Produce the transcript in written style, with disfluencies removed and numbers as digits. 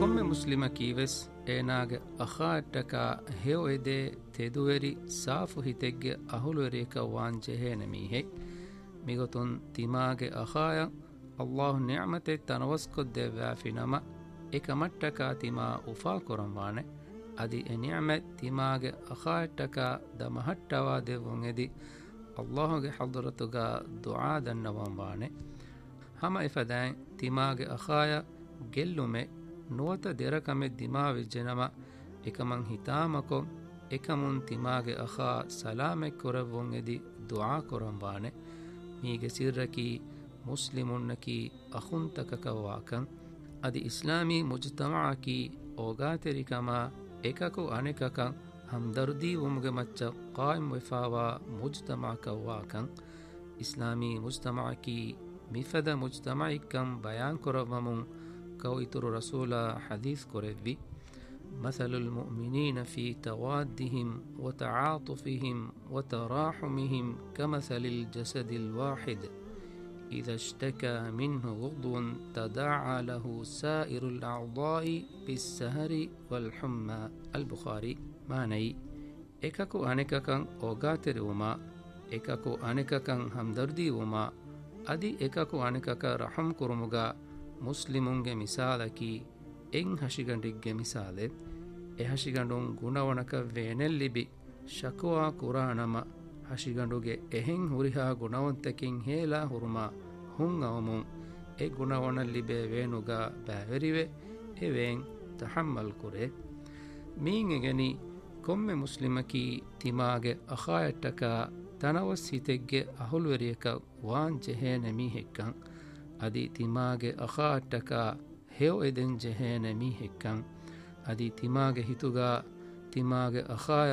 komme muslimaki ves eenaage akhaataka heo ede teduveri saafu hitegge ahulwereka waan jehene mihe migotun timaage akhaaya Allah ni'mate tanawaskodde waafinama ekamattaka tima ufa koramwane adi e ni'mat timaage akhaataka damahattawa devun edi Allahge hadratuga du'a dannawanwane hama ifadain timaage akhaaya gellume nuwata derakame dimaawe jenama ekaman hitamako ekamun timaage akha salame koravun edi du'a koramwane mige sirraki muslimunnaki akhuntakakawakan adi islami mujtama'aki ogaterikama ekaku anekakan hamdardi wumge macca qaim wefawa mujtama'akawakan islami mujtama'aki mifada mujtama'ikam bayan koravamun كويتر رسول حديث كوريفي مثل المؤمنين في توادهم وتعاطفهم وتراحمهم كمثل الجسد الواحد إذا اشتكى منه عضو تداعى له سائر الأعضاء بالسهر والحمى البخاري معني إكاكو أنكاكن أوغاتر وما إكاكو أنكاكن همدردي وما أدي إكاكو أنكاكا رحم كرمغا muslimunge misalaki en hashigandigge misale e hashigandun gunawanaka venellibi shakwa quranama hashiganduge ehen huriha gunawantakin hela hurma hun awmun e gunawanallibe venuga baverive even tahammal kure min egeni komme muslimaki timage akhayataka tanawas hitegge ahulweriyaka wan jehene mihekkan adi timaage akhaataka heo eden jehene mihekkan adi timaage hituga timaage akhaaya